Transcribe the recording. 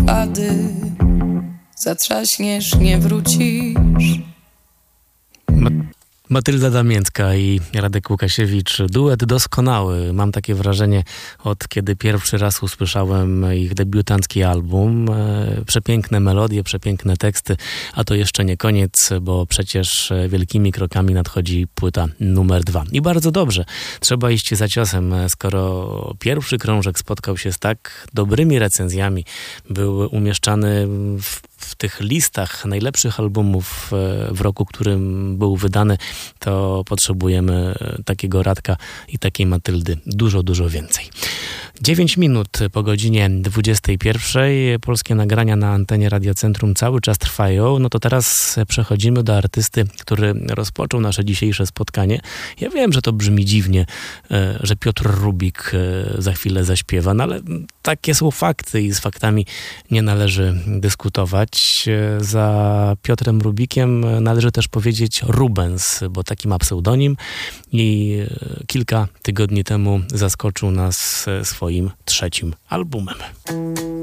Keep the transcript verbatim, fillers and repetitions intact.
ślady. Zatrzaśniesz, nie wrócisz. Ma- Matylda Damięcka i Radek Łukasiewicz. Duet doskonały. Mam takie wrażenie, od kiedy pierwszy raz usłyszałem ich debiutancki album. E, przepiękne melodie, przepiękne teksty, a to jeszcze nie koniec, bo przecież wielkimi krokami nadchodzi płyta numer dwa. I bardzo dobrze. Trzeba iść za ciosem, skoro pierwszy krążek spotkał się z tak dobrymi recenzjami, był umieszczany w w tych listach najlepszych albumów w roku, którym był wydany, to potrzebujemy takiego Radka i takiej Matyldy dużo, dużo więcej. dziewięć minut po godzinie dwudziestej pierwszej. Polskie nagrania na antenie Radiocentrum cały czas trwają. No to teraz przechodzimy do artysty, który rozpoczął nasze dzisiejsze spotkanie. Ja wiem, że to brzmi dziwnie, że Piotr Rubik za chwilę zaśpiewa, no ale takie są fakty i z faktami nie należy dyskutować. Za Piotrem Rubikiem należy też powiedzieć Rubens, bo taki ma pseudonim i kilka tygodni temu zaskoczył nas swoim trzecim albumem.